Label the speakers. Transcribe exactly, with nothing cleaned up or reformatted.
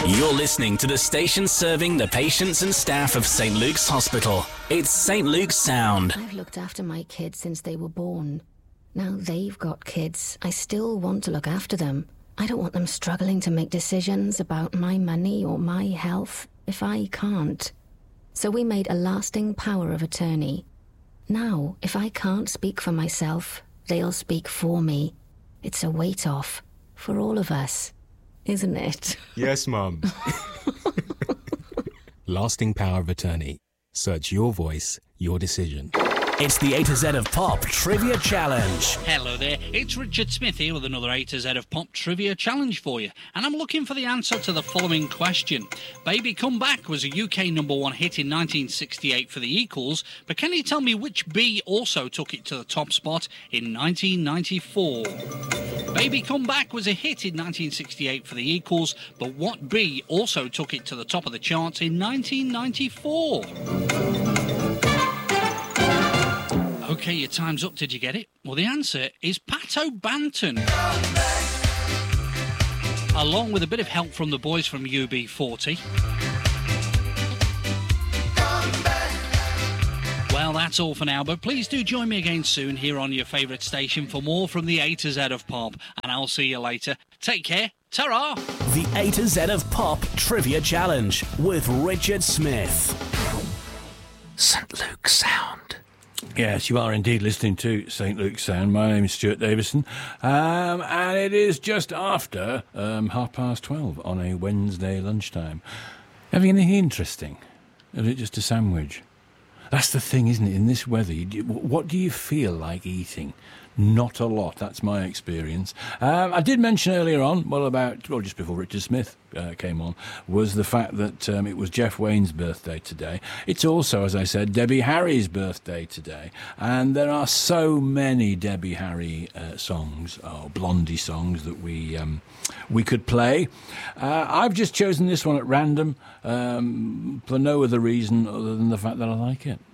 Speaker 1: You're listening to the station serving the patients and staff of Saint Luke's Hospital. It's Saint Luke's Sound.
Speaker 2: I've looked after my kids since they were born. Now they've got kids. I still want to look after them. I don't want them struggling to make decisions about my money or my health if I can't. So we made a lasting power of attorney. Now, if I can't speak for myself, they'll speak for me. It's a weight off for all of us. Isn't it?
Speaker 3: Yes, Mum.
Speaker 4: Lasting power of attorney. Search your voice, your decision.
Speaker 1: It's the A to Z of Pop Trivia Challenge.
Speaker 5: Hello there, it's Richard Smith here with another A to Z of Pop Trivia Challenge for you. And I'm looking for the answer to the following question. Baby Come Back was a U K number one hit in nineteen sixty-eight for the Equals, but can you tell me which B also took it to the top spot in nineteen ninety-four? Baby Come Back was a hit in nineteen sixty-eight for the Equals, but what B also took it to the top of the charts in nineteen ninety-four? OK, your time's up. Did you get it? Well, the answer is Pat O'Banton. Along with a bit of help from the boys from U B forty. Well, that's all for now, but please do join me again soon here on your favourite station for more from the A to Z of Pop, and I'll see you later. Take care. Ta-ra!
Speaker 1: The A to Z of Pop Trivia Challenge with Richard Smith.
Speaker 6: Saint Luke's Sound.
Speaker 7: Yes, you are indeed listening to Saint Luke's Sound. My name is Stuart Davison, um, and it is just after um, half past twelve on a Wednesday lunchtime. Having anything interesting? Or is it just a sandwich? That's the thing, isn't it? In this weather, you do, what do you feel like eating? Not a lot. That's my experience. Um, I did mention earlier on, well, about, well, just before Richard Smith uh, came on, was the fact that um, it was Jeff Wayne's birthday today. It's also, as I said, Debbie Harry's birthday today. And there are so many Debbie Harry uh, songs, or Blondie songs, that we um, we could play. Uh, I've just chosen this one at random um, for no other reason other than the fact that I like it.